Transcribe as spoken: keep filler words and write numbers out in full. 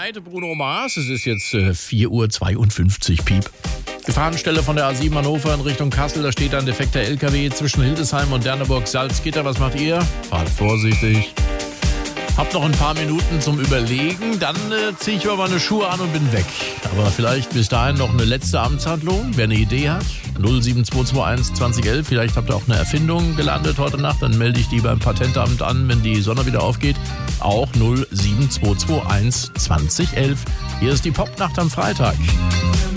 Tonight, Bruno Mars. Es ist jetzt äh, vier Uhr zweiundfünfzig, Piep. Gefahrenstelle von der A sieben Hannover in Richtung Kassel. Da steht ein defekter L K W zwischen Hildesheim und Derneburg-Salzgitter. Was macht ihr? Fahrt vorsichtig. Hab noch ein paar Minuten zum Überlegen. Dann äh, ziehe ich aber meine Schuhe an und bin weg. Aber vielleicht bis dahin noch eine letzte Amtshandlung. Wer eine Idee hat, null sieben zwei zwei eins zwanzig elf. Vielleicht habt ihr auch eine Erfindung gelandet heute Nacht. Dann melde ich die beim Patentamt an, wenn die Sonne wieder aufgeht. Auch null sieben zwei zwei eins zwanzig elf. Hier ist die Popnacht am Freitag.